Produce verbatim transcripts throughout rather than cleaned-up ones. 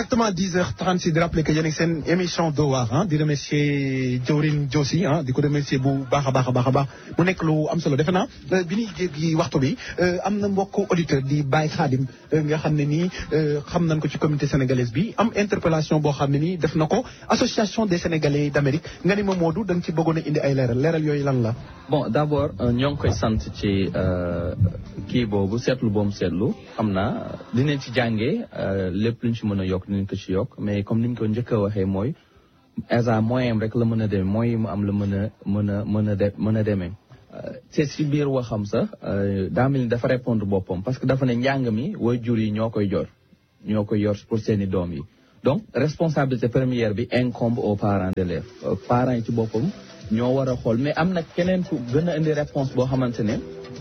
exactement dix heures trente-six di rappeler que yéen a ngi seen émission Dóor waar ah di remercier Diawrine Diossi ah di ko remercier bu baax a baax a baax a baax mu nekk lu am solo defe naa bi ñuy jéggi waxtu bi am na mbokk auditeur di Baye Khadim nga xam ne nii xam nañ ko ci communauté sénégalaise bi am interpellation boo xam ne nii def na ko association des sénégalais d'Amérique nga ni ma Modou da nga ci bëggoon a indi ay leeral leeral yooyu lan la. bon d'abord ñoo ngi koy sant ci kii boobu seetlu boobu seetlu xam naa dinañ ci jàngee lépp luñ ci mën a yokk dinañ ko ci yokk mais comme ni ñu ko njëkk a waxee mooy esa moyen rek la mën a demee mooy mu am la mën a mën a mën a de mën a demee te ci biir waxam sax daa mel ni dafa répondre boppam parce que dafa ne njàng mi waajur yi ñoo koy jor ñoo koy yor pour seeni doom yi donc responsabilité première bi incombe aux parents d'élèves parents yi ci boppam ñoo war a xool mais am na keneen ku gën a indi réponse boo xamante ne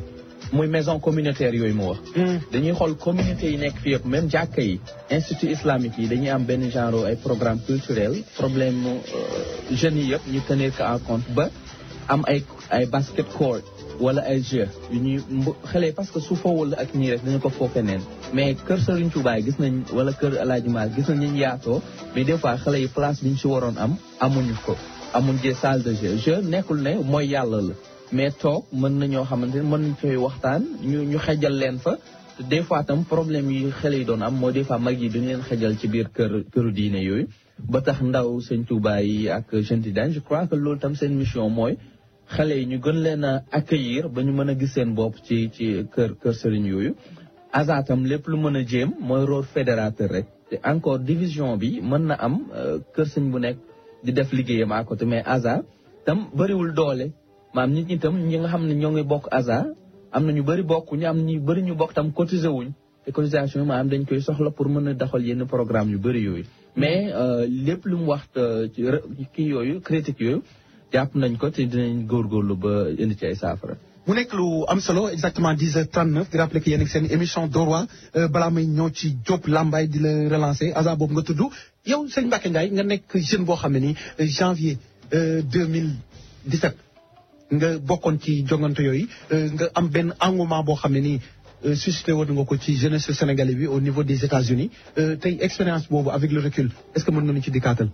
muy maison communautaire yooyu mu wax dañuy xool communauté yi nekk fii yëpp même jàkka yi institut islamique yi dañuy am benn genre ay programme culturel problème jeunes yi yëpp ñu tenir ko en compte ba am ay ay basket court wala ay jeux yu ñuy xale parce que su foowul ak ñii rek dañu ko foo feneen mais kër Serigne Touba gis nañ wala kër El Hadj Malick gis nañ ñu yaatoo mais des fois xale yi place bi ñu si waroon am amuñu ko amuñ jee salle de jeu jeu nekkul ne mooy yàlla la mais toog mën na ñoo xamante ne mën nañ koy waxtaan ñu ñu xejal leen fa des fois tam problème yi xale yi doon am mooy des fois mag yi duñu leen xejal ci biir kër këru diine yooyu ba tax ndaw Sëñ Touba yi ak Jeunes Tidianes je crois que loolu tam seen mission mooy xale yi ñu gën leen a accueillir ba ñu mën a gis seen bopp ci ci kër kër sëriñ yooyu asa tam lépp lu mën a jéem mooy rôle fédérateur rek te encore division bi mën na am kër sëñ bu nekk di def liggéeyam à côté mais asa tam bëriwul doole maam nit ñi tam ñi nga xam ne ñoo ngi bokk asa am na ñu bëri bokk ñu am ñu bëri ñu bokk tam cotiser wuñ te cotisation yi maanaam dañ koy soxla pour mën a doxal yenn programme yu bëri yooyu mais lépp lu mu wax ci kii yooyu critique yooyu jàpp nañ ko te dinañ góorgóorlu ba indi ci ay saafara. mu nekk lu am solo exactement dix heures trente-neuf di rappeler que yéen ak seen émission Dóor waar balaa may ñëw ci Diop Lambaye di la relancer asa boobu nga tudd yow sëñ Mbacké Ndiaye nga nekk jeune boo xam ne nii janvier deux mille dix-sept nga bokkoon ci jongante yooyu nga am benn engouement boo xam ne nii suscité woon nga ko ci jeunesse sénégalais bi au niveau des États-Unis tey expérience boobu avec le recul est-ce que mën nga ñu ci dikkaatal.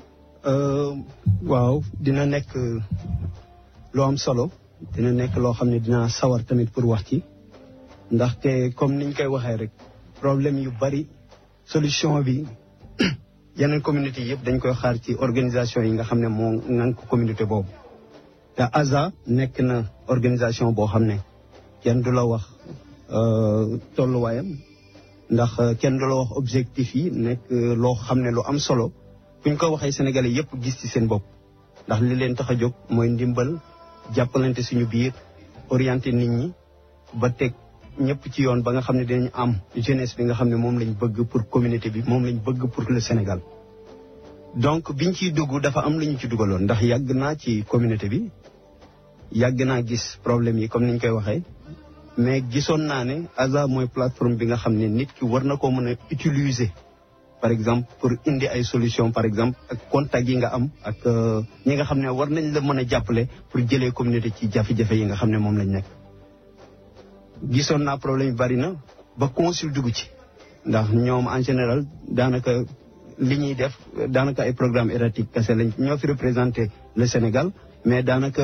waaw dina nekk loo am solo dina nekk loo xam ne dinaa sawar tamit pour wax ci ndaxte comme niñ koy waxee rek problème yu bari solution bi yeneen communauté yëpp dañ koy xaar ci organisation yi nga xam ne moo ngan ko communauté boobu te asa nekk na organisation boo xam ne kenn du la wax tolluwaayam ndax kenn du la wax objectif yi nekk loo xam ne lu am solo buñ ko waxee sénégalais yëpp gis ci seen bopp ndax li leen tax a jóg mooy ndimbal jàppalante suñu biir orienté nit ñi ba teg ñëpp ci yoon ba nga xam ne dinañ am jeunesse bi nga xam ne moom lañ bëgg pour communauté bi moom lañ bëgg pour le Sénégal. donc biñ ciy dugg dafa am lu ñu ci dugaloon ndax yàgg naa ci communauté bi yàgg naa gis problème yi comme niñ koy waxee mais gisoon naa ne asa mooy plateforme bi nga xam ne nit ki war na koo mën a utiliser. par exemple pour indi ay solution par exemple ak contact yi nga am ak ñi nga xam ne war nañ la mën a jàppale pour jëlee communauté ci jafe-jafe yi nga xam ne moom lañ nekk. gisoon naa problème yu bari na ba consul dugg ci ndax ñoom en général daanaka li ñuy def daanaka ay programme étatique kese lañ ñoo fi représenté le Sénégal mais daanaka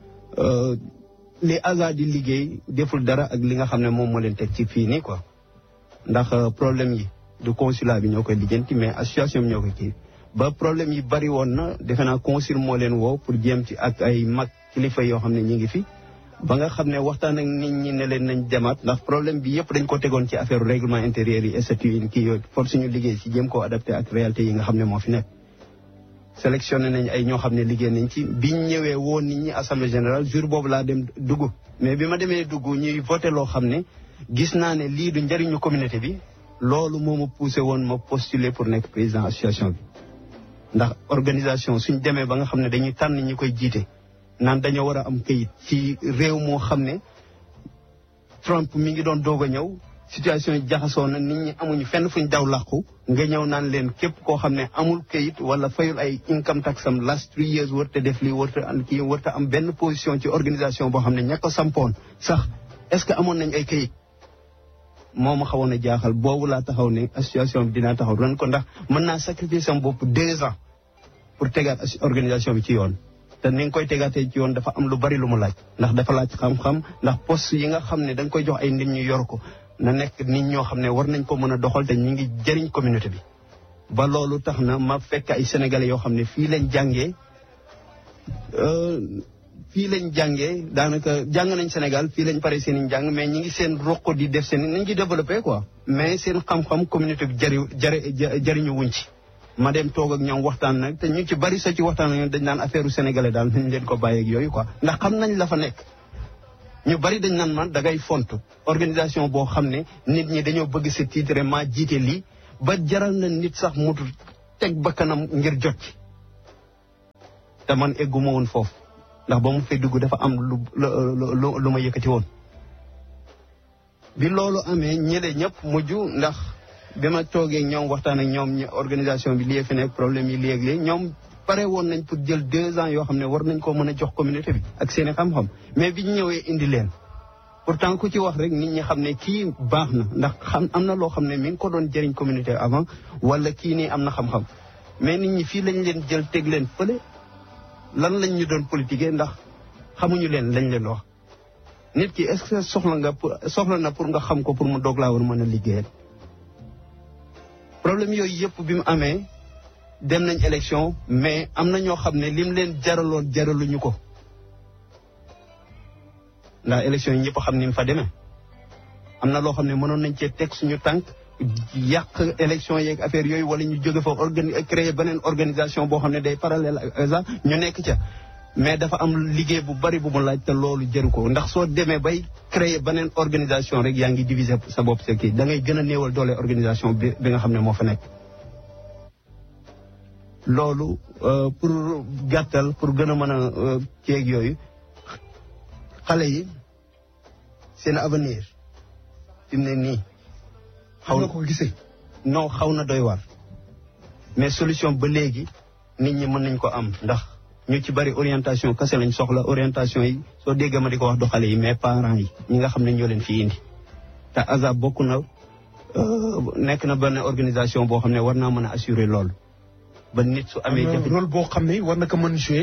li asa di liggéey deful dara ak li nga xam ne moom moo leen teg ci fii nii quoi ndax problème yi. du consulat bi ñoo koy lijjanti mais association bi ñoo koy kii ba problème yi bari woon na defe naa consul moo leen woo pour jéem ci ak ay mag kilifa yoo xam ne ñi ngi fi ba nga xam ne waxtaan ak nit ñi ne leen nañ demaat ndax problème bi yëpp dañ ko tegoon ci affaire règlement intérieur yi statut yi kii yooyu force suñu liggéey si jéem koo adapté ak réalité yi nga xam ne moo fi nekk. sélectionné nañ ay ñoo xam ne liggéey nañ ci biñ ñëwee woo nit ñi assemblée générale jour boobu laa dem dugg mais bi ma demee dugg ñuy voté loo xam ne gis naa ne lii du njëriñu communauté bi. loolu moo ma poussé woon ma postuler pour nekk président association bi ndax organisation suñ demee ba nga xam ne dañuy tànn ñi koy jiite naan dañoo war a am kayit ci réew moo xam ne Trump mi ngi doon doog a ñëw situation yi jaxasoo na nit ñi amuñu fenn fuñ daw làqu nga ñëw naan leen képp koo xam ne amul kayit wala fayul ay income tax am last three years warta def lii warta am kii warta am benn position ci organisation boo xam ne ña ko sampoon sax est-ce que amoon nañ ay kayit moo ma xawoon a jaaxal boobu laa taxaw ne association bi dinaa taxaw ren ko ndax mën naa sacrifier sama bopp deux ans pour tegaat organisation bi ci yoon te ni nga koy tegaatee ci yoon dafa am lu bari lu mu laaj ndax dafa laaj xam-xam ndax poste yi nga xam ne da nga koy jox ay nit ñu yor ko na nekk nit ñoo xam ne war nañ ko mën a doxal te ñu ngi jëriñ communauté bi ba loolu tax na ma fekk ay sénégalais yoo xam ne fii lañ jàngee fii lañ jàngee daanaka jàng nañ Sénégal fii lañ pare seen i njàng mais ñi ngi seen roq di def seen nañ ci développé quoi mais seen xam-xam communauté bi jëri jëri jëriñu wuñ ci ma dem toog ak ñoom waxtaan nag te ñu ci bari sa ci waxtaan ak ñoom dañ naan affaire u sénégalais daal nañ leen ko bàyyeeg yooyu quoi ndax xam nañ la fa nekk ñu bari dañ naan man da ngay fontu organisation boo xam ne nit ñi dañoo bëgg sa titre maa jiite lii ba jaral na nit sax mutu teg bakkanam ngir jot ci te man egguma woon foofu ndax ba mu fay dugg dafa am lu lu lu ma yëkkati woon bi loolu amee ñële ñëpp mujj ndax bi ma toogee ñoom waxtaan ak ñoom organisation bi lii fi nekk problème yi léegi léegi ñoom pare woon nañ pour jël deux ans yoo xam ne war nañ ko mën a jox communauté bi ak seen i xam-xam mais bi ñu ñëwee indi leen pourtant ku ci wax rek nit ñi xam ne kii baax na ndax xam am na loo xam ne mi ngi ko doon jëriñ communauté avant wala kii nii am na xam-xam mais nit ñi fii lañ leen jël teg leen fële lan lañ ñu doon politiquer ndax xamuñu leen lañ leen wax nit ki est-ce que soxla nga soxla na pour nga xam ko pour mu doog laa war mën a liggéeyal problème yooyu yëpp bi mu amee dem nañ élection mais am na ñoo xam ne lim leen jaraloon jaraluñu ko ndax élection yi ñëpp xam ni mu fa demee am na loo xam ne mënoon nañ cee teg suñu tànk yàq élection yeeg affaire yooyu wala ñu jóge fa organi créer beneen organisation boo xam ne day parallèle ak ça ñu nekk ca mais dafa am liggéey bu bari bu mu laaj te loolu jëru ko ndax soo demee bay créer beneen organisation rek yaa ngi diviser sa bopp sa kii da ngay gën a néewal doole organisation bi bi nga xam ne moo fa nekk. loolu pour gàttal pour gën a mën a ceeg yooyu xale yi seen avenir fi mu ne nii. xaw na ko gisee. non xaw na doy waar mais solution ba léegi nit ñi mën nañ ko am ndax ñu ci bari orientation kese lañ soxla orientation yi soo déggee ma di ko wax du xale yi mais parents yi ñi nga xam ne ñoo leen fi indi te A S A bokk na nekk na benn organisation boo xam ne war naa mën a assurer loolu ba nit su amee. rôle boo xam ne war na ko mën jouer